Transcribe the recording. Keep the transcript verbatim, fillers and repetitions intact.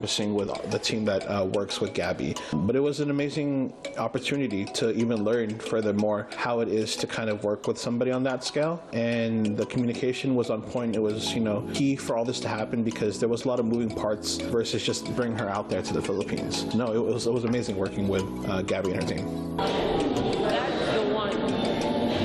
Sing with the team that uh, works with Gabby. But it was an amazing opportunity to even learn furthermore how it is to kind of work with somebody on that scale. And the communication was on point. It was, you know, key for all this to happen because there was a lot of moving parts versus just bring her out there to the Philippines. No, it was, it was amazing working with uh, Gabby and her team.